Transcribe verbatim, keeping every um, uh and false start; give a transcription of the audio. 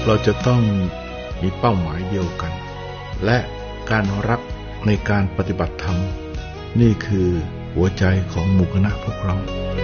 เราจะต้องมีเป้าหมายเดียวกันและการรักในการปฏิบัติธรรมนี่คือหัวใจของหมู่คณะพวกเรา